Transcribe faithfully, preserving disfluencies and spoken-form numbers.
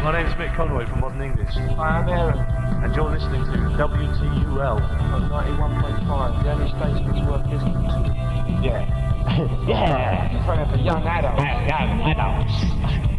My name's Mick Conroy from Modern English. I am Aaron. And you're listening to W T U L On ninety-one point five, the only station that's worth listening to. Yeah. Yeah. Playing for young adults. Young adults.